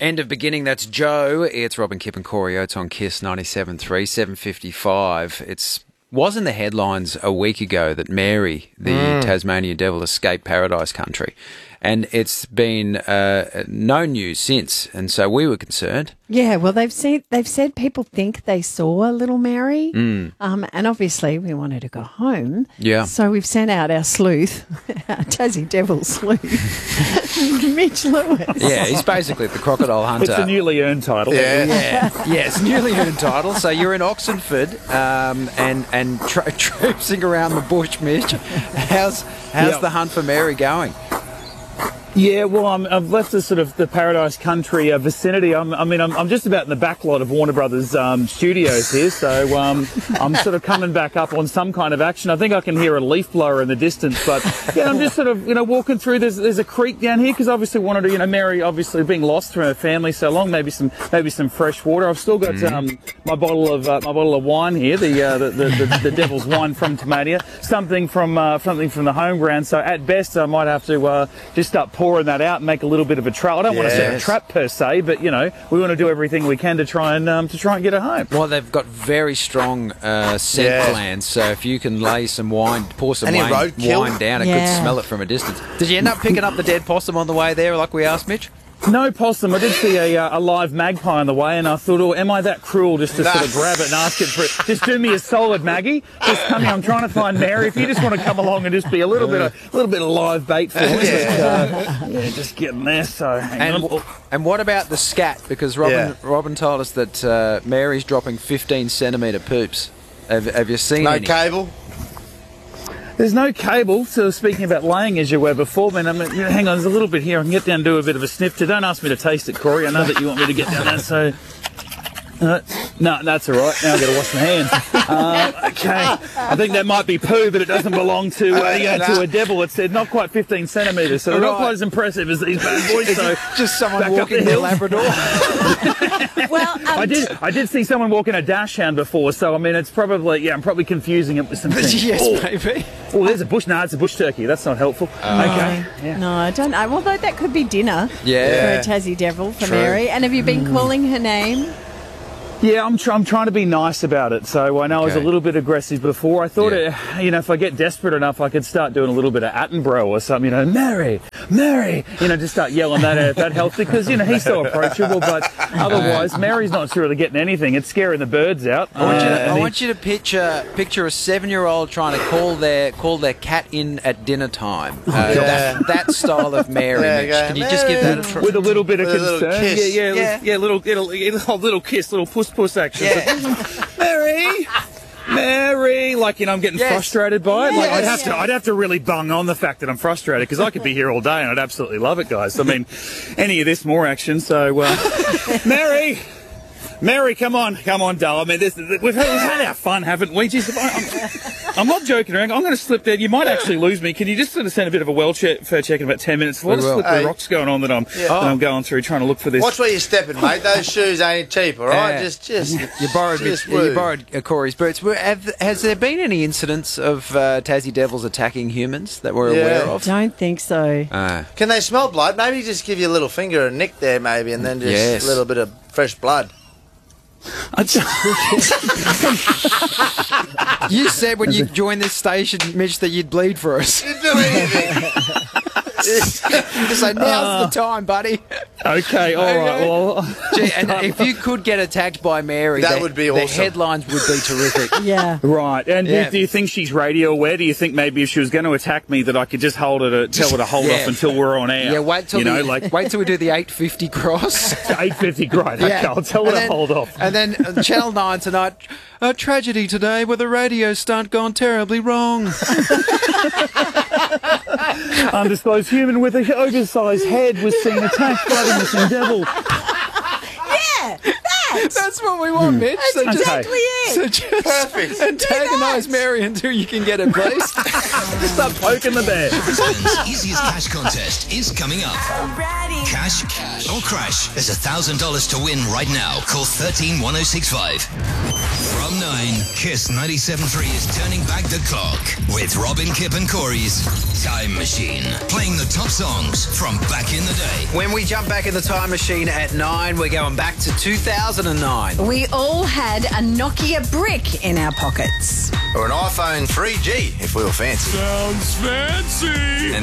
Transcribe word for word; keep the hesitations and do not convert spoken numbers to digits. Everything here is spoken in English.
End of beginning, that's Joe. It's Robin, Kip and Corey Oates on Kiss ninety-seven point three, seven fifty-five. It's was in the headlines a week ago that Mary, the mm. Tasmanian devil, escaped Paradise Country. And it's been uh, no news since, and so we were concerned. Yeah, well, they've said they've said people think they saw little Mary, mm. um, and obviously we wanted to go home. Yeah. So we've sent out our sleuth, our Tassie Devil sleuth, Mitch Lewis. Yeah, he's basically the crocodile hunter. It's a newly earned title. Yeah, yeah, yeah, it's a newly earned title. So you're in Oxenford, um, and and tra- traipsing around the bush, Mitch. How's how's yep. the hunt for Mary going? Yeah, well, I'm, I've left the sort of the Paradise Country uh, vicinity. I'm, I mean, I'm, I'm just about in the back lot of Warner Brothers um, studios here, so um, I'm sort of coming back up on some kind of action. I think I can hear a leaf blower in the distance, but yeah, I'm just sort of, you know, walking through. There's there's a creek down here because obviously wanted to, you know, Mary obviously being lost from her family so long, maybe some maybe some fresh water. I've still got mm-hmm. um, my bottle of uh, my bottle of wine here, the uh, the, the, the the Devil's Wine from Tasmania, something from uh, something from the home ground. So at best, I might have to uh, just start pouring that out and make a little bit of a trap. I don't yes. want to set a trap per se, but you know, we want to do everything we can to try and um, to try and get her home. Well, they've got very strong uh, scent yeah. glands, so if you can lay some wine, pour some Any wine, roadkill? wine down, it Yeah. could smell it from a distance. Did you end up picking up the dead possum on the way there, like we asked Mitch? No possum. I did see a, uh, a live magpie on the way, and I thought, oh, am I that cruel just to No. sort of grab it and ask it for it? Just do me a solid, Maggie. Just come here. I'm trying to find Mary. If you just want to come along and just be a little bit of a little bit of live bait for me, Yeah. but, uh, yeah, just getting there. So, hang And, on. and what about the scat? Because Robin Yeah. Robin told us that uh, Mary's dropping fifteen centimetre poops. Have, have you seen No any? cable. There's no cable. So speaking about laying, as you were before, man, I mean, you know, hang on, there's a little bit here. I can get down and do a bit of a sniff too. Don't ask me to taste it, Corey. I know that you want me to get down there, so... Uh, no, that's all right. Now I've got to wash my hands. Uh, okay. I think that might be poo, but it doesn't belong to uh, you know, to a devil. It's uh, not quite fifteen centimetres, so they're not Right. quite as impressive as these bad boys. So Just someone back up walking the their hill. Labrador. Well, um, I did. I did see someone walking a dash hound before, so I mean, it's probably yeah. I'm probably confusing it with some things. Yes, oh, maybe. oh, there's a bush. No, it's a bush turkey. That's not helpful. okay. Yeah. No, I don't know. Although that could be dinner Yeah. for a Tassie Devil for True. Mary. And have you been calling her name? Yeah, I'm, tr- I'm trying to be nice about it. So I know I was a Okay. little bit aggressive before. I thought, Yeah. it, you know, if I get desperate enough, I could start doing a little bit of Attenborough or something. You know, Mary, Mary. You know, just start yelling that out if that helps. Because you know he's so approachable. But otherwise, Mary's not really getting anything. It's scaring the birds out. I want you Uh, to, and I he- want you to picture picture a seven-year-old trying to call their call their cat in at dinner time. Uh, that, that style of Mary. Yeah, Mitch. go, Can you just give that a try? with a little bit of With a little concern. kiss. Yeah, yeah, Yeah. yeah, little, little, little, little kiss, little puss, puss action. Yeah. Mary, Mary, like you know, I'm getting Yes. frustrated by it. Like I'd have Yes. to, I'd have to really bung on the fact that I'm frustrated because I could be here all day and I'd absolutely love it, guys. I mean, any of this more action. So, uh, Mary. Mary, come on, come on, doll. I mean, this, we've, had, we've had our fun, haven't we? Jeez, if I, I'm, I'm not joking around. I'm going to slip there. You might actually lose me. Can you just sort of send a bit of a welfare check in about ten minutes? A lot of will. slippery Hey. rocks going on that I'm, Yeah. that I'm going through, trying to look for this. Watch where you're stepping, mate. Those shoes ain't cheap, all right? Yeah. Just, just, You borrowed, just you woo. borrowed uh, Corey's boots. Were- Have, has there been any incidents of uh, Tassie Devils attacking humans that we're Yeah. aware of? Don't think so. Uh, Can they smell blood? Maybe just give you a little finger a nick there, maybe, and then just Yes. a little bit of fresh blood. you said when you joined this station, Mitch, that you'd bleed for us. Didn't do anything. Just say, now's the time, buddy. Okay, all right. Well, Gee, and if you could get attacked by Mary, That the, would be the awesome. headlines would be terrific. Yeah. right. And Yeah. do, do you think she's radio aware? Do you think maybe if she was going to attack me, that I could just hold her to tell her to hold Yeah. off until we're on air? Yeah, wait till you know, the, like wait till we do the eight fifty cross. eight fifty. Great. Okay, I'll tell her And to then- hold off. And then uh, Channel nine tonight, a tragedy today with a radio stunt gone terribly wrong. Undisclosed human with an oversized head was seen attacked by the missing devil. Yeah, that's, That's what we want, Mitch. So Okay. exactly it. So just Perfect. antagonise Do that. Mary until you can get her, please. Just start poking the bear. Brisbane's easiest cash contest is coming up. Cash, cash or crash. There's a thousand dollars to win right now. Call thirteen one oh six five. From nine, Kiss ninety-seven point three is turning back the clock with Robin, Kip and Corey's Time Machine. Playing the top songs from back in the day. When we jump back in the time machine at nine, we're going back to two thousand nine. We all had a Nokia brick in our pockets. Or an iPhone three G if we were fancy. Sounds fancy. And